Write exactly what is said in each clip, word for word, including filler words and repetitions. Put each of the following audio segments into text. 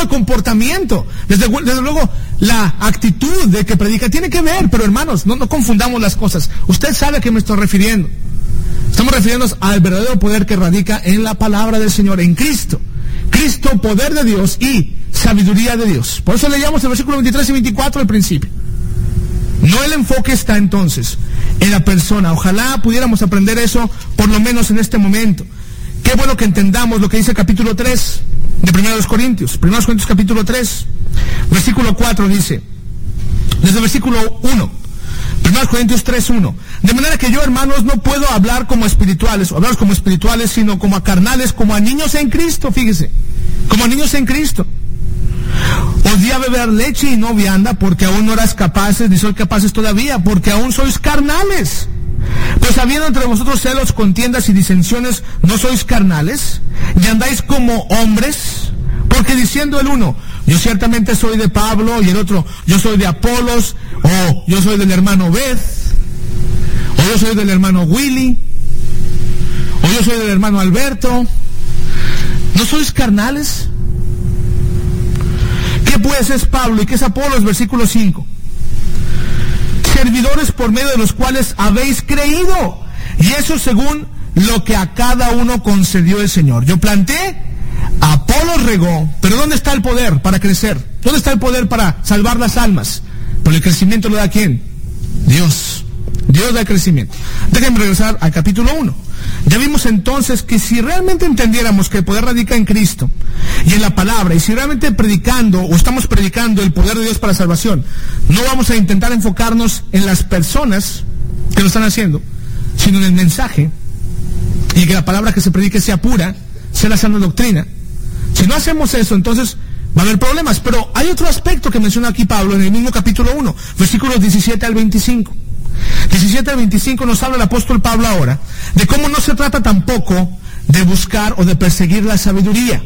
el comportamiento. Desde, desde luego, la actitud de que predica tiene que ver, pero hermanos, no, no confundamos las cosas. Usted sabe a qué me estoy refiriendo. Estamos refiriéndonos al verdadero poder que radica en la palabra del Señor, en Cristo. Cristo, poder de Dios y sabiduría de Dios. Por eso leíamos el versículo veintitrés y veinticuatro al principio. No, el enfoque está entonces en la persona. Ojalá pudiéramos aprender eso por lo menos en este momento. Qué bueno que entendamos lo que dice el capítulo tres de primera de los Corintios. primera de los Corintios capítulo tres, versículo cuatro dice, desde el versículo uno, primera de los Corintios tres, uno. De manera que yo, hermanos, no puedo hablar como espirituales, o hablar como espirituales, sino como a carnales, como a niños en Cristo, fíjese, como a niños en Cristo. Os di a beber leche y no vianda, porque aún no eras capaces, ni sois capaces todavía, porque aún sois carnales. Pues habiendo entre vosotros celos, contiendas y disensiones, ¿no sois carnales? ¿Y andáis como hombres? Porque diciendo el uno, yo ciertamente soy de Pablo, y el otro, yo soy de Apolos, o yo soy del hermano Beth, o yo soy del hermano Willy, o yo soy del hermano Alberto, ¿no sois carnales? ¿Qué pues es Pablo y qué es Apolos? Versículo cinco. Servidores por medio de los cuales habéis creído, y eso según lo que a cada uno concedió el Señor. Yo planté, Apolos regó, pero ¿dónde está el poder para crecer? ¿Dónde está el poder para salvar las almas? Pero el crecimiento lo da ¿quién? Dios. Dios da el crecimiento. Déjenme regresar al capítulo uno. Ya vimos entonces que si realmente entendiéramos que el poder radica en Cristo y en la palabra, y si realmente predicando o estamos predicando el poder de Dios para salvación, no vamos a intentar enfocarnos en las personas que lo están haciendo, sino en el mensaje, y que la palabra que se predique sea pura, sea la sana doctrina. Si no hacemos eso, entonces va a haber problemas. Pero hay otro aspecto que menciona aquí Pablo en el mismo capítulo uno, versículos diecisiete al veinticinco. diecisiete al veinticinco nos habla el apóstol Pablo ahora de cómo no se trata tampoco de buscar o de perseguir la sabiduría.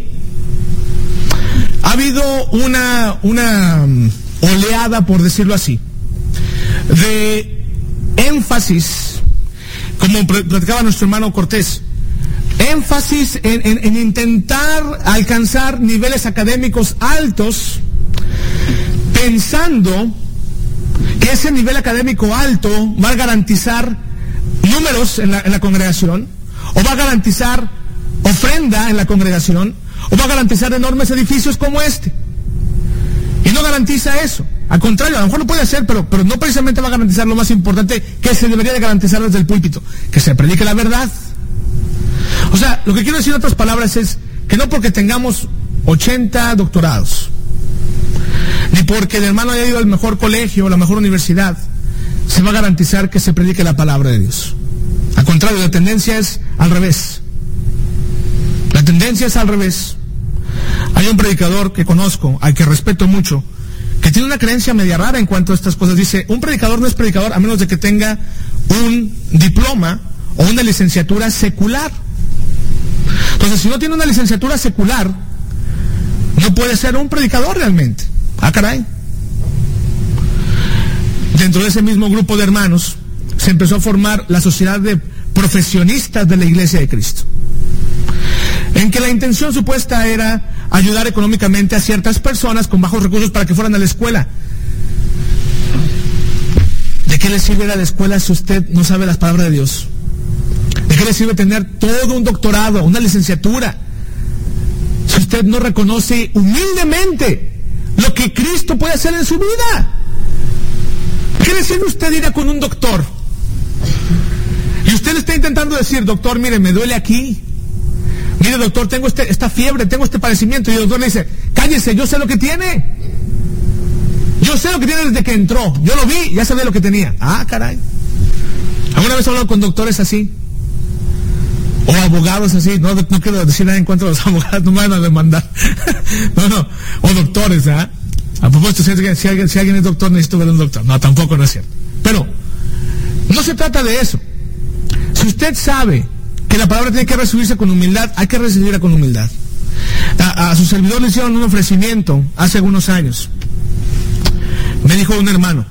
Ha habido una, una oleada, por decirlo así, de énfasis, como platicaba nuestro hermano Cortés, énfasis en, en, en intentar alcanzar niveles académicos altos, pensando que ese nivel académico alto va a garantizar números en la, en la congregación, o va a garantizar ofrenda en la congregación, o va a garantizar enormes edificios como este. Y no garantiza eso. Al contrario, a lo mejor lo puede hacer, pero, pero no precisamente va a garantizar lo más importante que se debería de garantizar desde el púlpito, que se predique la verdad. O sea, lo que quiero decir en otras palabras es que no porque tengamos ochenta doctorados, ni porque el hermano haya ido al mejor colegio o la mejor universidad, se va a garantizar que se predique la palabra de Dios. Al contrario, la tendencia es al revés. La tendencia es al revés. Hay un predicador que conozco, al que respeto mucho, que tiene una creencia media rara en cuanto a estas cosas. Dice, un predicador no es predicador a menos de que tenga un diploma o una licenciatura secular. Entonces, si no tiene una licenciatura secular, no puede ser un predicador realmente. Ah, caray. Dentro de ese mismo grupo de hermanos se empezó a formar la sociedad de profesionistas de la Iglesia de Cristo, en que la intención supuesta era ayudar económicamente a ciertas personas con bajos recursos para que fueran a la escuela. ¿De qué le sirve ir a la escuela si usted no sabe las palabras de Dios? ¿De qué le sirve tener todo un doctorado, una licenciatura, si usted no reconoce humildemente lo que Cristo puede hacer en su vida? ¿Qué le sirve usted ir a con un doctor? Y usted le está intentando decir, doctor, mire, me duele aquí. Mire, doctor, tengo este, esta fiebre, tengo este padecimiento. Y el doctor le dice, cállese, yo sé lo que tiene. Yo sé lo que tiene desde que entró. Yo lo vi, ya sabía lo que tenía. Ah, caray. ¿Alguna vez he hablado con doctores así? O abogados así. No, no quiero decir nada en cuanto a los abogados, no me van a demandar. No, no. O doctores, ¿ah? ¿eh? A propósito, si alguien, si, alguien, si alguien es doctor, necesito ver a un doctor. No, tampoco no es cierto. Pero no se trata de eso. Si usted sabe que la palabra tiene que recibirse con humildad, hay que recibirla con humildad. A, a su servidor le hicieron un ofrecimiento hace algunos años. Me dijo un hermano,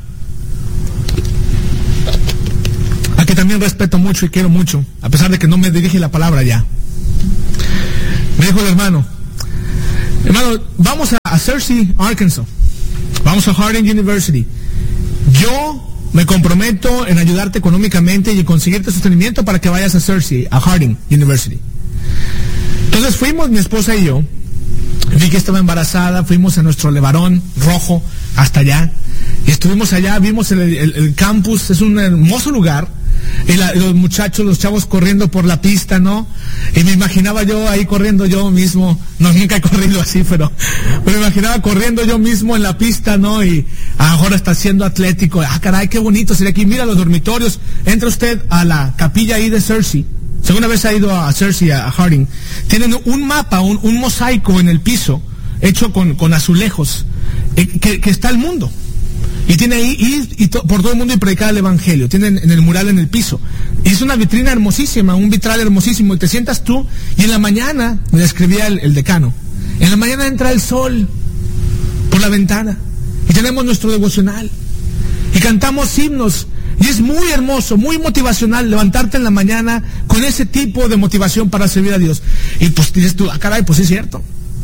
a que también respeto mucho y quiero mucho, a pesar de que no me dirige la palabra ya. Me dijo el hermano, hermano, vamos a Searcy, Arkansas. Vamos a Harding University. Yo me comprometo en ayudarte económicamente y conseguirte sostenimiento para que vayas a Searcy, a Harding University. Entonces fuimos, mi esposa y yo. Vi que estaba embarazada, fuimos a nuestro Levarón rojo hasta allá. Y estuvimos allá, vimos el, el, el campus, es un hermoso lugar. Y la, los muchachos, los chavos corriendo por la pista, ¿no? Y me imaginaba yo ahí corriendo yo mismo. No, nunca he corrido así, pero, pero me imaginaba corriendo yo mismo en la pista, ¿no? Y ahora está siendo atlético. Ah, caray, qué bonito sería aquí. Mira los dormitorios. Entra usted a la capilla ahí de Searcy. Si alguna vez ha ido a Searcy, a Harding, tienen un mapa, un, un mosaico en el piso, hecho con, con azulejos, eh, que, que está el mundo. Y tiene ahí ir y to, por todo el mundo y predicar el evangelio. Tienen en el mural en el piso. Y es una vitrina hermosísima, un vitral hermosísimo. Y te sientas tú, y en la mañana, me escribía el, el decano, en la mañana entra el sol por la ventana. Y tenemos nuestro devocional. Y cantamos himnos. Y es muy hermoso, muy motivacional levantarte en la mañana con ese tipo de motivación para servir a Dios. Y pues dices tú, ah, caray, pues sí es cierto.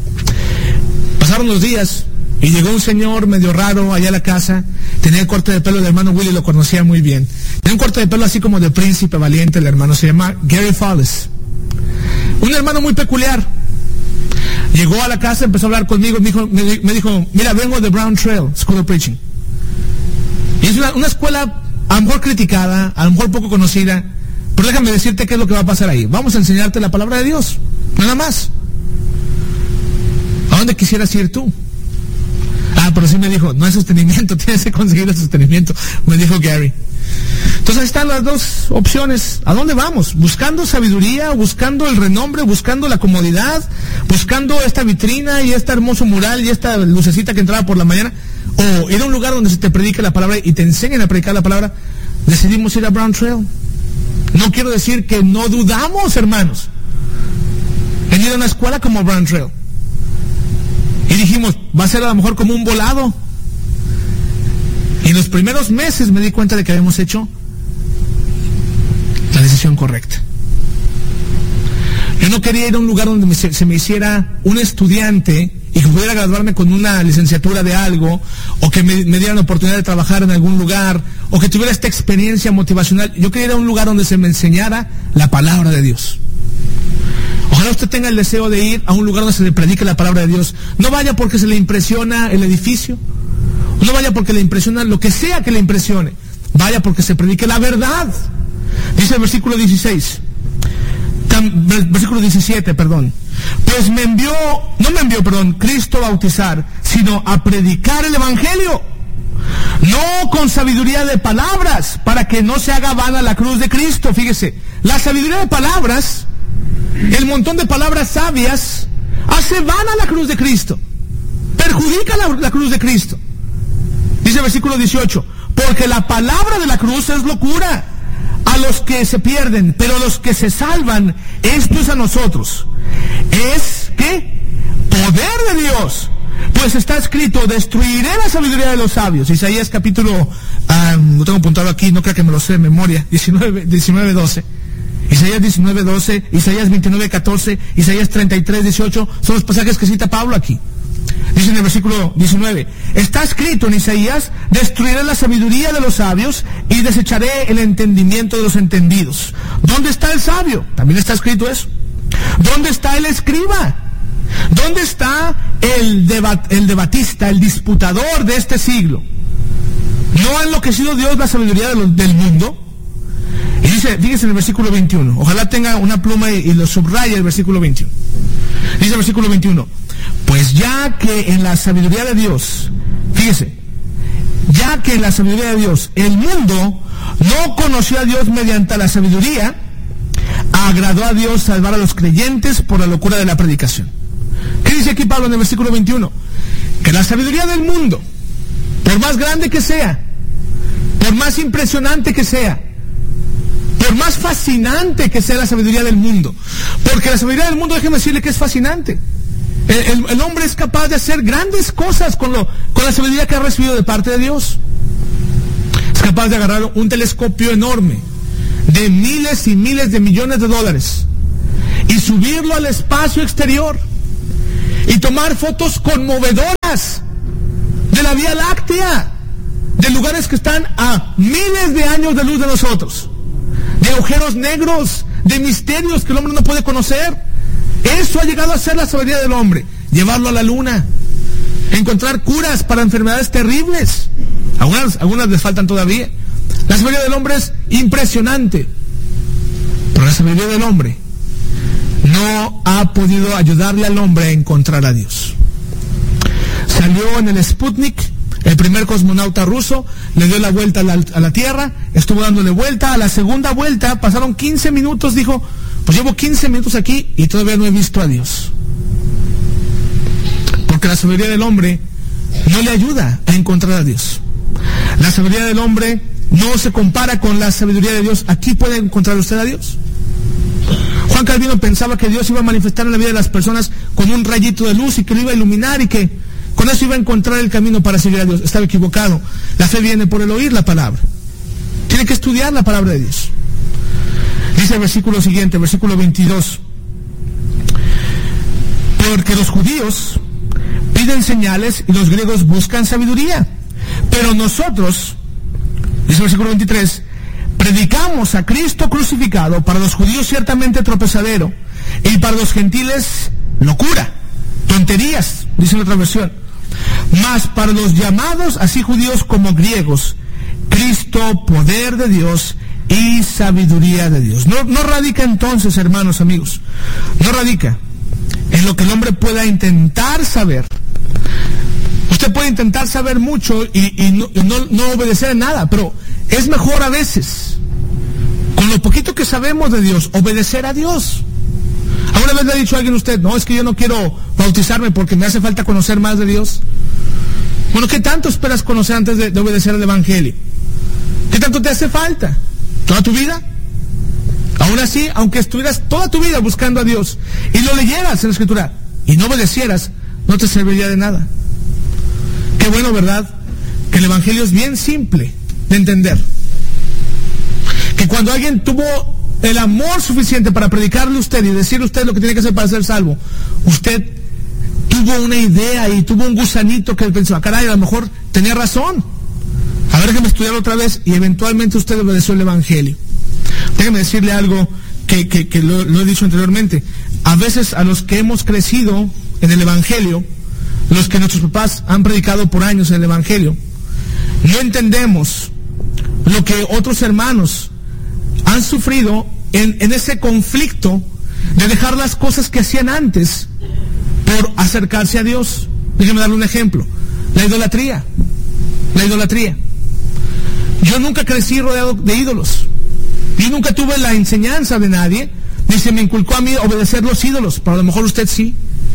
Pasaron los días y llegó un señor medio raro allá a la casa. Tenía el corte de pelo del hermano Willy, lo conocía muy bien. Tenía un corte de pelo así como de príncipe valiente, el hermano. Se llama Gary Fallis. Un hermano muy peculiar. Llegó a la casa, empezó a hablar conmigo, me dijo, me, me dijo mira, vengo de Brown Trail School of Preaching. Y es una, una escuela a lo mejor criticada, a lo mejor poco conocida, pero déjame decirte qué es lo que va a pasar ahí. Vamos a enseñarte la palabra de Dios, nada más. ¿A dónde quisieras ir tú? Ah, pero sí me dijo, no hay sostenimiento, tienes que conseguir el sostenimiento, me dijo Gary. Entonces ahí están las dos opciones. ¿A dónde vamos? ¿Buscando sabiduría, buscando el renombre, buscando la comodidad, buscando esta vitrina y este hermoso mural y esta lucecita que entraba por la mañana? ¿O ir a un lugar donde se te predique la palabra y te enseñen a predicar la palabra? Decidimos ir a Brown Trail. No quiero decir que no dudamos, hermanos, en ir a una escuela como Brown Trail. Y dijimos, va a ser a lo mejor como un volado. Y en los primeros meses me di cuenta de que habíamos hecho la decisión correcta. Yo no quería ir a un lugar donde me, se me hiciera un estudiante y que pudiera graduarme con una licenciatura de algo, o que me, me dieran la oportunidad de trabajar en algún lugar, o que tuviera esta experiencia motivacional. Yo quería ir a un lugar donde se me enseñara la palabra de Dios. Ojalá usted tenga el deseo de ir a un lugar donde se le predique la palabra de Dios. No vaya porque se le impresiona el edificio, no vaya porque le impresiona lo que sea que le impresione, vaya porque se predique la verdad. Dice el versículo dieciséis, versículo diecisiete, perdón. Pues me envió, no me envió, perdón, Cristo a bautizar, sino a predicar el evangelio, no con sabiduría de palabras, para que no se haga vana la cruz de Cristo. Fíjese, la sabiduría de palabras, el montón de palabras sabias, hace vana la cruz de Cristo, perjudica la, la cruz de Cristo. Dice el versículo dieciocho, porque la palabra de la cruz es locura a los que se pierden, pero a los que se salvan, esto es a nosotros. Es, ¿qué? Poder de Dios. Pues está escrito, destruiré la sabiduría de los sabios. Isaías capítulo, um, lo tengo apuntado aquí, no creo que me lo sé de memoria, diecinueve doce. Isaías diecinueve doce, Isaías veintinueve catorce, Isaías treinta y tres dieciocho, son los pasajes que cita Pablo aquí. Dice en el versículo diecinueve, está escrito en Isaías, destruiré la sabiduría de los sabios y desecharé el entendimiento de los entendidos. ¿Dónde está el sabio? También está escrito eso. ¿Dónde está el escriba? ¿Dónde está el, debat, el debatista, el disputador de este siglo? ¿No ha enloquecido Dios la sabiduría de los, del mundo? Y dice, fíjese en el versículo veintiuno, ojalá tenga una pluma y, y lo subraya el versículo veintiuno. Dice el versículo veintiuno, pues ya que en la sabiduría de Dios, fíjese, ya que en la sabiduría de Dios el mundo no conoció a Dios mediante la sabiduría, agradó a Dios salvar a los creyentes por la locura de la predicación. ¿Qué dice aquí Pablo en el versículo veintiuno? Que la sabiduría del mundo, por más grande que sea, por más impresionante que sea, por más fascinante que sea la sabiduría del mundo, porque la sabiduría del mundo, déjeme decirle que es fascinante. El, el, el hombre es capaz de hacer grandes cosas con, lo, con la sabiduría que ha recibido de parte de Dios. Es capaz de agarrar un telescopio enorme, de miles y miles de millones de dólares, y subirlo al espacio exterior, y tomar fotos conmovedoras de la Vía Láctea, de lugares que están a miles de años de luz de nosotros, de agujeros negros, de misterios que el hombre no puede conocer. Eso ha llegado a ser la sabiduría del hombre, llevarlo a la luna, encontrar curas para enfermedades terribles. Algunas, algunas les faltan todavía. La sabiduría del hombre es impresionante, pero la sabiduría del hombre no ha podido ayudarle al hombre a encontrar a Dios. Salió en el Sputnik, el primer cosmonauta ruso, le dio la vuelta a la, a la Tierra, estuvo dándole vuelta. A la segunda vuelta pasaron quince minutos, dijo, pues llevo quince minutos aquí y todavía no he visto a Dios. Porque la sabiduría del hombre no le ayuda a encontrar a Dios. La sabiduría del hombre no se compara con la sabiduría de Dios. ¿Aquí puede encontrar usted a Dios? Juan Calvino pensaba que Dios iba a manifestar en la vida de las personas con un rayito de luz y que lo iba a iluminar y que con eso iba a encontrar el camino para seguir a Dios. Estaba equivocado. La fe viene por el oír la palabra. Tiene que estudiar la palabra de Dios. Dice el versículo siguiente, versículo veintidós. Porque los judíos piden señales y los griegos buscan sabiduría. Pero nosotros, dice el versículo veintitrés, predicamos a Cristo crucificado, para los judíos ciertamente tropezadero, y para los gentiles locura, tonterías, dice en otra versión. Mas para los llamados, así judíos como griegos, Cristo, poder de Dios y sabiduría de Dios. No, no radica entonces, hermanos, amigos, no radica en lo que el hombre pueda intentar saber. Usted puede intentar saber mucho y, y, no, y no, no obedecer en nada, pero es mejor a veces, con lo poquito que sabemos de Dios, obedecer a Dios. ¿Alguna vez le ha dicho a alguien a usted, no, es que yo no quiero bautizarme porque me hace falta conocer más de Dios? Bueno, ¿qué tanto esperas conocer antes de, de obedecer el Evangelio? ¿Qué tanto te hace falta? ¿Toda tu vida? Aún así, aunque estuvieras toda tu vida buscando a Dios y lo leyeras en la Escritura y no obedecieras, no te serviría de nada. Qué bueno, ¿verdad? Que el Evangelio es bien simple de entender. Que cuando alguien tuvo el amor suficiente para predicarle a usted y decirle a usted lo que tiene que hacer para ser salvo, usted tuvo una idea y tuvo un gusanito que él pensó, ah, caray, a lo mejor tenía razón. A ver, déjeme estudiarlo otra vez, y eventualmente usted obedeció el Evangelio. Déjeme decirle algo que, que, que lo, lo he dicho anteriormente. A veces a los que hemos crecido en el Evangelio, los que nuestros papás han predicado por años en el Evangelio, no entendemos lo que otros hermanos han sufrido en, en ese conflicto de dejar las cosas que hacían antes por acercarse a Dios. Déjeme darle un ejemplo. La idolatría. La idolatría. Yo nunca crecí rodeado de ídolos. Yo nunca tuve la enseñanza de nadie, ni se me inculcó a mí obedecer los ídolos, pero a lo mejor usted sí.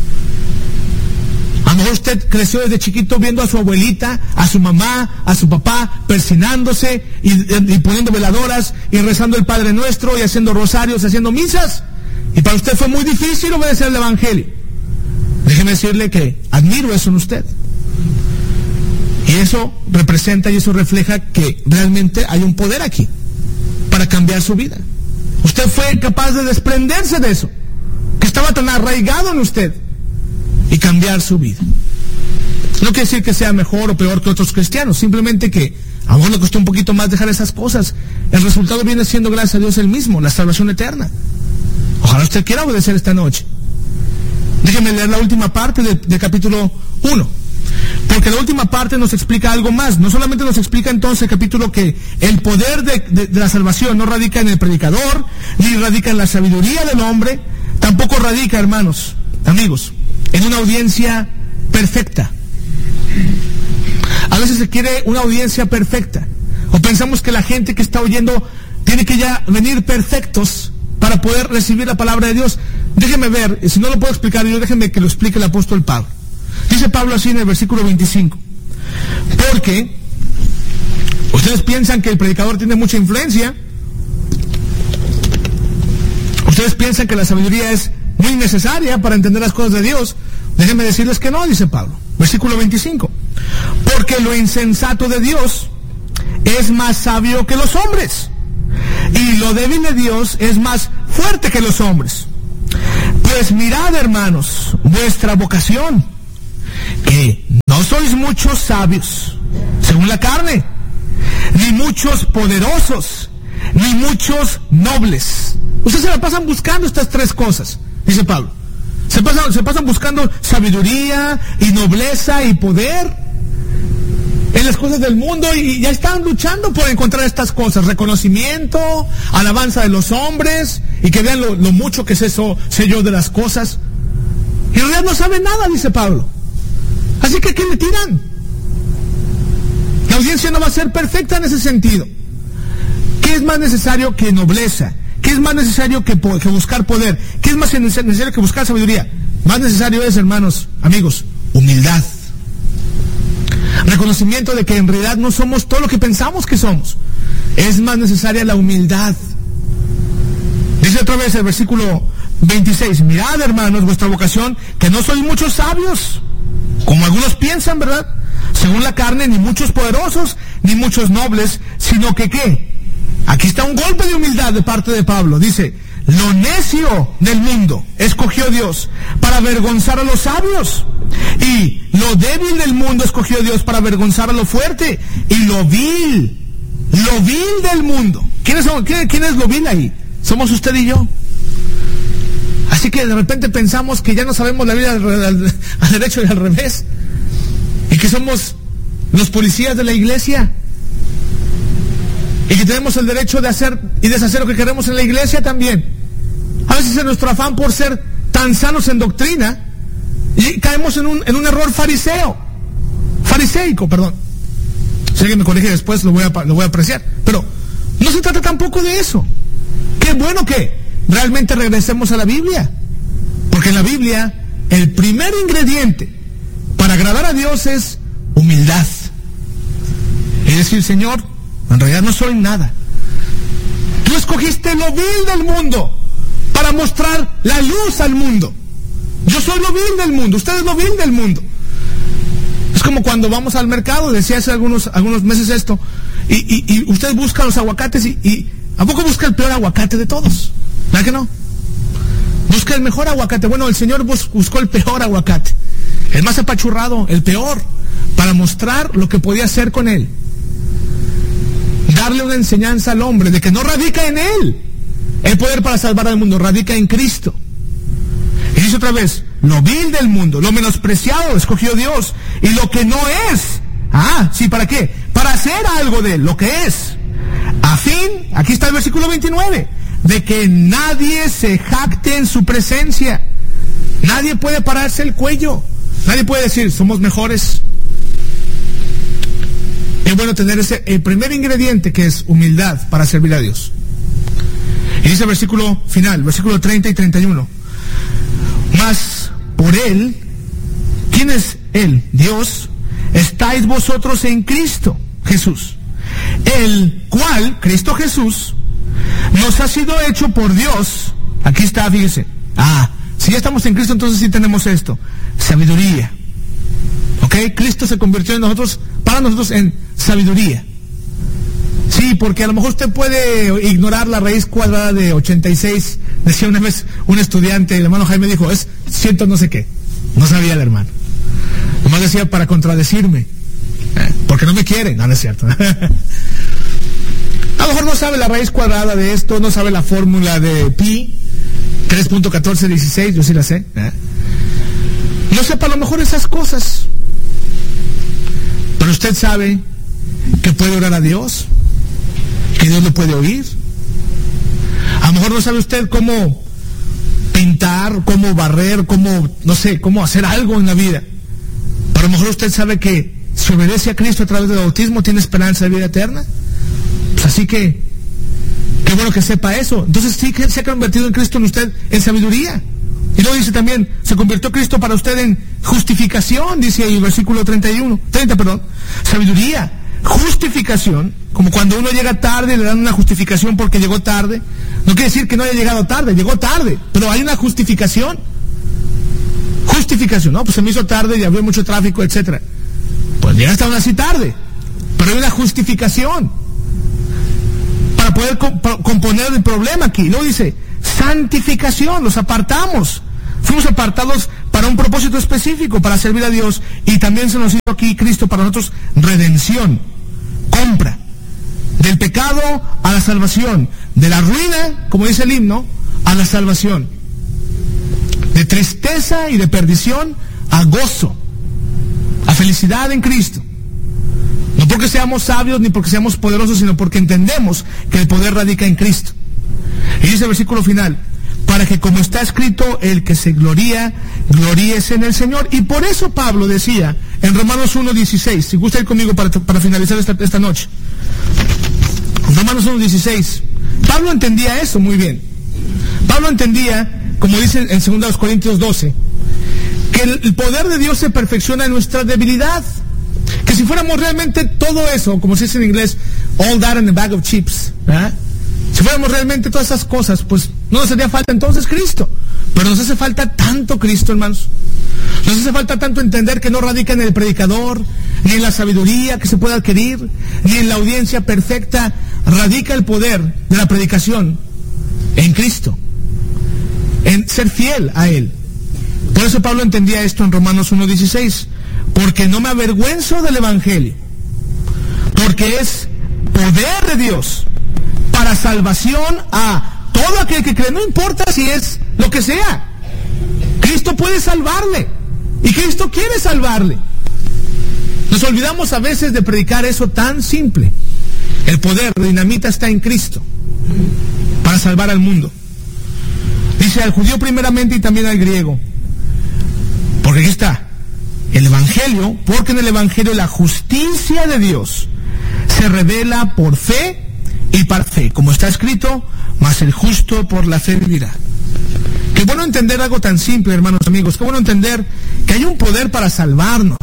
A lo mejor usted creció desde chiquito viendo a su abuelita, a su mamá, a su papá, persinándose y, y poniendo veladoras y rezando el Padre Nuestro y haciendo rosarios, haciendo misas. Y para usted fue muy difícil obedecer el Evangelio. Déjeme decirle que admiro eso en usted. Y eso representa y eso refleja que realmente hay un poder aquí para cambiar su vida. Usted fue capaz de desprenderse de eso, que estaba tan arraigado en usted, y cambiar su vida. No quiere decir que sea mejor o peor que otros cristianos, simplemente que a uno le costó un poquito más dejar esas cosas. El resultado viene siendo, gracias a Dios, el mismo, la salvación eterna. Ojalá usted quiera obedecer esta noche. Déjeme leer la última parte del, del capítulo uno. Porque la última parte nos explica algo más. No solamente nos explica entonces el capítulo que el poder de, de, de la salvación no radica en el predicador, ni radica en la sabiduría del hombre, tampoco radica, hermanos, amigos, en una audiencia perfecta. A veces se quiere una audiencia perfecta, o pensamos que la gente que está oyendo tiene que ya venir perfectos para poder recibir la palabra de Dios. Déjeme ver, si no lo puedo explicar yo, déjeme que lo explique el apóstol Pablo. Dice Pablo así en el versículo veinticinco. Porque ustedes piensan que el predicador tiene mucha influencia. Ustedes piensan que la sabiduría es muy necesaria para entender las cosas de Dios. Déjenme decirles que no, dice Pablo. Versículo veinticinco. Porque lo insensato de Dios es más sabio que los hombres, y lo débil de Dios es más fuerte que los hombres. Pues mirad, hermanos, vuestra vocación, que no sois muchos sabios, según la carne, ni muchos poderosos, ni muchos nobles. Ustedes se la pasan buscando estas tres cosas, dice Pablo. Se pasan, se pasan buscando sabiduría y nobleza y poder en las cosas del mundo, y ya están luchando por encontrar estas cosas: reconocimiento, alabanza de los hombres, y que vean lo, lo mucho que es eso, sé yo de las cosas. Y en realidad no saben nada, dice Pablo. Así que ¿qué le tiran? La audiencia no va a ser perfecta en ese sentido. ¿Qué es más necesario que nobleza? ¿Qué es más necesario que, que buscar poder? ¿Qué es más necesario que buscar sabiduría? Más necesario es, hermanos, amigos, humildad. Reconocimiento de que en realidad no somos todo lo que pensamos que somos. Es más necesaria la humildad. Dice otra vez el versículo veintiséis: mirad, hermanos, vuestra vocación, que no sois muchos sabios, como algunos piensan, ¿verdad? Según la carne, ni muchos poderosos, ni muchos nobles, sino que ¿qué? Aquí está un golpe de humildad de parte de Pablo. Dice: lo necio del mundo escogió Dios para avergonzar a los sabios, y lo débil del mundo escogió Dios para avergonzar a lo fuerte, y lo vil, lo vil del mundo. ¿Quién es, quién, quién es lo vil ahí? Somos usted y yo. Así que de repente pensamos que ya no sabemos la vida al, al, al derecho y al revés, y que somos los policías de la iglesia, y que tenemos el derecho de hacer y deshacer lo que queremos en la iglesia también. A veces en nuestro afán por ser tan sanos en doctrina, y caemos en un, en un error fariseo, fariseico, perdón. Si alguien me corrige después, lo voy a, lo voy a apreciar. Pero no se trata tampoco de eso. Qué bueno que realmente regresemos a la Biblia, porque en la Biblia el primer ingrediente para agradar a Dios es humildad. Es decir, Señor, en realidad no soy nada. Tú escogiste lo vil del mundo para mostrar la luz al mundo. Yo soy lo vil del mundo, usted es lo vil del mundo. Es como cuando vamos al mercado, decía hace algunos, algunos meses esto, y, y, y usted busca los aguacates y, y ¿a poco busca el peor aguacate de todos? ¿Verdad que no? Busca el mejor aguacate. Bueno, el Señor bus, buscó el peor aguacate, el más apachurrado, el peor, para mostrar lo que podía hacer con él. Darle una enseñanza al hombre de que no radica en él el poder para salvar al mundo, radica en Cristo. Y dice otra vez: lo vil del mundo, lo menospreciado escogió Dios, y lo que no es, ah, sí, ¿para qué? Para hacer algo de lo que es, a fin, aquí está el versículo veintinueve, de que nadie se jacte en su presencia. Nadie puede pararse el cuello, nadie puede decir somos mejores. Es bueno tener ese, el primer ingrediente, que es humildad, para servir a Dios. Y dice el versículo final, versículo treinta y treinta y uno: mas por él, ¿quién es él? Dios, estáis vosotros en Cristo Jesús, el cual, Cristo Jesús, nos ha sido hecho por Dios. Aquí está, fíjese. Ah, si ya estamos en Cristo, entonces sí tenemos esto: sabiduría. ¿Ok? Cristo se convirtió en nosotros, para nosotros, en sabiduría. Sí, porque a lo mejor usted puede ignorar la raíz cuadrada de ochenta y seis. Decía una vez un estudiante, el hermano Jaime dijo, es ciento no sé qué. No sabía el hermano. Nomás decía para contradecirme, eh, porque no me quiere. No, no es cierto. A lo mejor no sabe la raíz cuadrada de esto, no sabe la fórmula de pi, tres punto catorce dieciséis, yo sí la sé. ¿eh? No sepa a lo mejor esas cosas. Pero usted sabe que puede orar a Dios, que Dios lo puede oír. A lo mejor no sabe usted cómo pintar, cómo barrer, cómo, no sé, cómo hacer algo en la vida. Pero a lo mejor usted sabe que si obedece a Cristo a través del bautismo tiene esperanza de vida eterna. Pues así que, qué bueno que sepa eso. Entonces sí que se ha convertido en Cristo en usted en sabiduría. Y luego dice también, se convirtió Cristo para usted en justificación, dice ahí el versículo treinta y uno, treinta, perdón. Sabiduría, justificación, como cuando uno llega tarde y le dan una justificación porque llegó tarde. No quiere decir que no haya llegado tarde, llegó tarde, pero hay una justificación. Justificación, no, pues se me hizo tarde y había mucho tráfico, etcétera. Pues llegaste aún así tarde, pero hay una justificación para poder comp- componer el problema aquí. Luego dice, santificación, los apartamos Fuimos apartados para un propósito específico, para servir a Dios, y también se nos hizo aquí Cristo para nosotros redención, compra, del pecado a la salvación, de la ruina, como dice el himno, a la salvación, de tristeza y de perdición a gozo, a felicidad en Cristo. No porque seamos sabios ni porque seamos poderosos, sino porque entendemos que el poder radica en Cristo. Y dice el versículo final, para que como está escrito, el que se gloría, gloríese en el Señor. Y por eso Pablo decía en Romanos uno dieciséis, si gusta ir conmigo para, para finalizar esta, esta noche. Romanos uno dieciséis, Pablo entendía eso muy bien. Pablo entendía, como dice en dos Corintios doce, que el, el poder de Dios se perfecciona en nuestra debilidad. Que si fuéramos realmente todo eso, como se dice en inglés, all that in a bag of chips, ¿verdad? Si fuéramos realmente todas esas cosas, pues no nos haría falta entonces Cristo. Pero nos hace falta tanto Cristo, hermanos. Nos hace falta tanto entender que no radica en el predicador, ni en la sabiduría que se puede adquirir, ni en la audiencia perfecta. Radica el poder de la predicación en Cristo, en ser fiel a Él. Por eso Pablo entendía esto en Romanos uno dieciséis. Porque no me avergüenzo del Evangelio, porque es poder de Dios para salvación a todo aquel que cree, no importa si es lo que sea. Cristo puede salvarle y Cristo quiere salvarle. Nos olvidamos a veces de predicar eso tan simple. El poder de dinamita está en Cristo para salvar al mundo. Dice al judío primeramente y también al griego, porque aquí está el Evangelio, porque en el Evangelio la justicia de Dios se revela por fe y para fe, como está escrito, mas el justo por la fe vivirá. Qué bueno entender algo tan simple, hermanos amigos, qué bueno entender que hay un poder para salvarnos,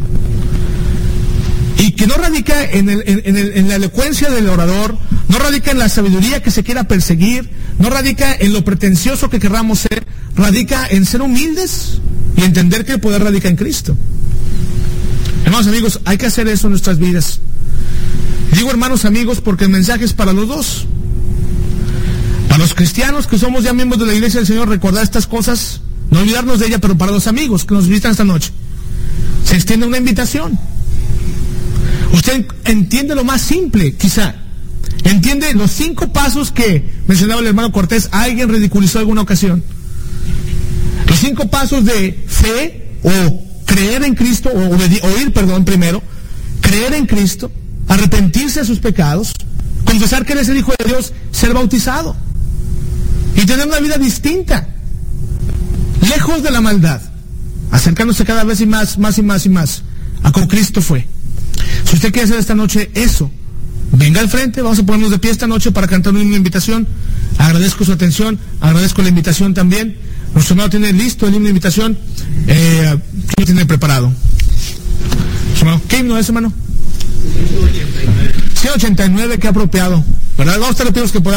y que no radica en, el, en, el, en la elocuencia del orador, no radica en la sabiduría que se quiera perseguir, no radica en lo pretencioso que querramos ser, radica en ser humildes y entender que el poder radica en Cristo. Hermanos amigos, hay que hacer eso en nuestras vidas. Digo hermanos amigos porque el mensaje es para los dos. Para los cristianos que somos ya miembros de la iglesia del Señor, recordar estas cosas, no olvidarnos de ella, pero para los amigos que nos visitan esta noche, se extiende una invitación. Usted entiende lo más simple, quizá. Entiende los cinco pasos que mencionaba el hermano Cortés, alguien ridiculizó en alguna ocasión. Los cinco pasos de fe o creer en Cristo, o oír, perdón, primero, creer en Cristo, arrepentirse de sus pecados, confesar que Él es el Hijo de Dios, ser bautizado y tener una vida distinta, lejos de la maldad, acercándose cada vez y más, más y más y más a como Cristo fue. Si usted quiere hacer esta noche eso, venga al frente, vamos a ponernos de pie esta noche para cantar una invitación. Agradezco su atención, agradezco la invitación también. Nuestro hermano tiene listo el himno de invitación. Eh, ¿Quién lo tiene preparado? ¿Qué himno es, hermano? ciento ochenta y nueve, qué apropiado, ¿verdad? Vamos a estar los que podamos.